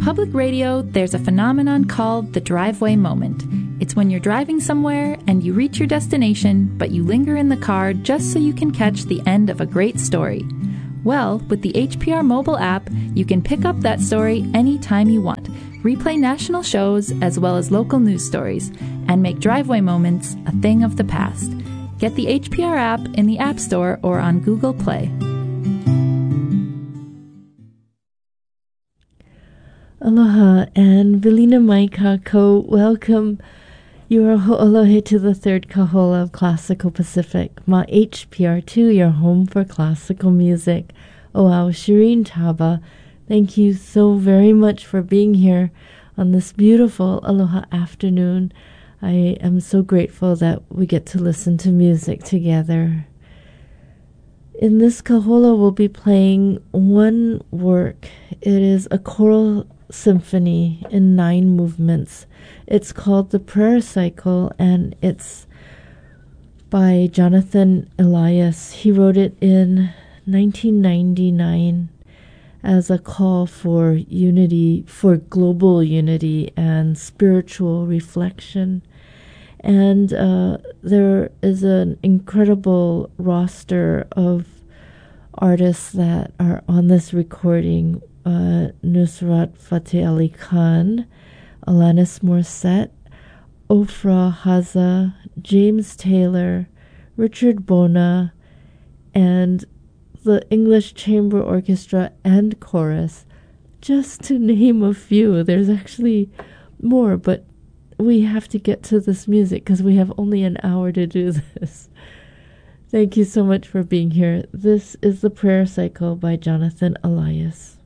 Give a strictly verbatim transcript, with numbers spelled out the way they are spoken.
public radio, there's a phenomenon called the driveway moment. It's when you're driving somewhere and you reach your destination, but you linger in the car just so you can catch the end of a great story. Well, with the H P R mobile app, you can pick up that story anytime you want, replay national shows as well as local news stories, and make driveway moments a thing of the past. Get the H P R app in the App Store or on Google Play. Aloha and Velina mai kākou. Welcome. You are ho'olohe to the third kahola of Classical Pacific, Ma H P R two, your home for classical music. Oh, wow, Shireen Taba, thank you so very much for being here on this beautiful Aloha afternoon. I am so grateful that we get to listen to music together. In this kahola, we'll be playing one work. It is a choral symphony in nine movements. It's called The Prayer Cycle, and it's by Jonathan Elias. He wrote it in nineteen ninety-nine as a call for unity, for global unity and spiritual reflection. And uh, there is an incredible roster of artists that are on this recording. Uh, Nusrat Fateh Ali Khan, Alanis Morissette, Ofra Haza, James Taylor, Richard Bona, and the English Chamber Orchestra and Chorus, just to name a few. There's actually more, but we have to get to this music because we have only an hour to do this. Thank you so much for being here. This is The Prayer Cycle by Jonathan Elias.